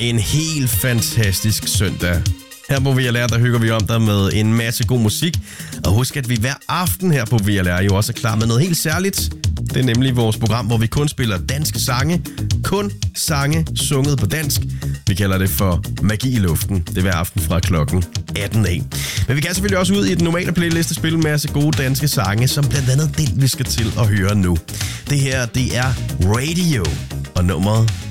en helt fantastisk søndag. Her på VLR, der hygger vi om dig med en masse god musik. Og husk, at vi hver aften her på VLR jo også er klar med noget helt særligt. Det er nemlig vores program, hvor vi kun spiller danske sange. Kun sange sunget på dansk. Vi kalder det for Magi i luften. Det er hver aften fra klokken 18 af. Men vi kan selvfølgelig også ud i den normale playliste spille en masse gode danske sange, som blandt andet den, vi skal til at høre nu. Det her, det er Radio og nummeret